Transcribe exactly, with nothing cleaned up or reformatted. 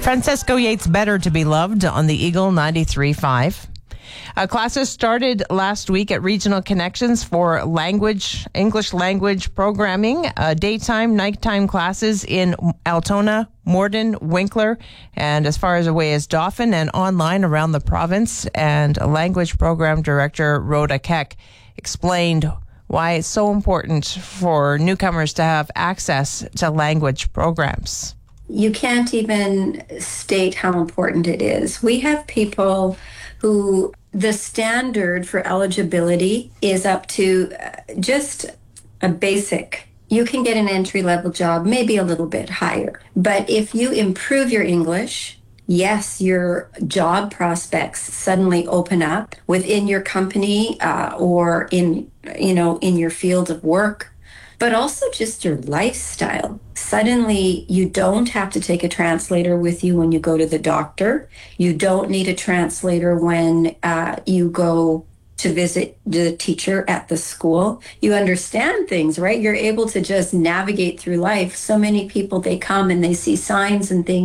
Francesco Yates, Better to Be Loved on the Eagle ninety-three point five. Uh, classes started last week at Regional Connections for language, English language programming, uh, daytime, nighttime classes in Altona, Morden, Winkler, and as far as away as Dauphin, and online around the province. And language program director Rhoda Keck explained why it's so important for newcomers to have access to language programs. You can't even state how important it is. We have people who the standard for eligibility is up to just a basic. You can get an entry-level job, maybe a little bit higher. But if you improve your English, yes, your job prospects suddenly open up within your company uh, or in, you know, in your field of work. But also just your lifestyle. Suddenly, you don't have to take a translator with you when you go to the doctor. You don't need a translator when uh, you go to visit the teacher at the school. You understand things, right? You're able to just navigate through life. So many people, they come and they see signs and things